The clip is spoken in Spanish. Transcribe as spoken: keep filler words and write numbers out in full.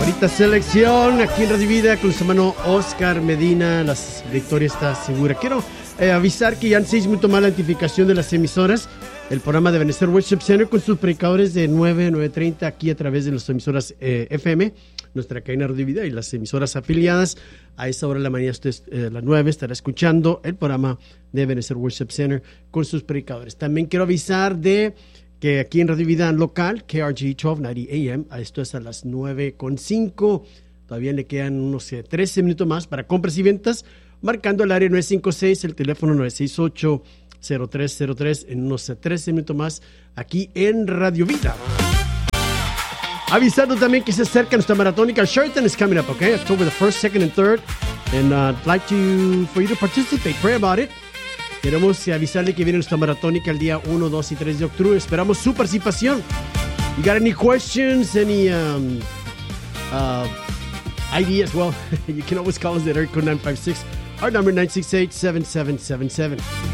Ahorita selección aquí en Radio Vida con su hermano Oscar Medina. La victoria está segura. Quiero eh, avisar que ya han seis minutos más la identificación de las emisoras. El programa de Ebenezer Worship Center con sus predicadores de nueve, nueve treinta aquí a través de las emisoras eh, F M, nuestra cadena Radio Vida y las emisoras afiliadas. A esa hora de la mañana, usted, eh, a las nueve, estará escuchando el programa de Ebenezer Worship Center con sus predicadores. También quiero avisar de que aquí en Radio Vida local, K R G doce noventa A M, esto es a las nueve con cinco. Todavía le quedan unos eh, trece minutos más para compras y ventas, marcando el área nueve cinco seis, el teléfono nueve seis ocho, cero tres cero tres, en unos eh, trece minutos más aquí en Radio Vida. Avisando también que se acerca nuestra maratónica. Sheraton is coming up, okay? October the first, second, and third. And uh, I'd like to, for you to participate. Pray about it. Queremos avisarle que viene nuestra maratónica el día uno, dos y tres de octubre. Esperamos su participación. You got any questions, any um, uh, ideas? Well, you can always call us at area code nine five six. Our number nine six eight, seven seven seven seven.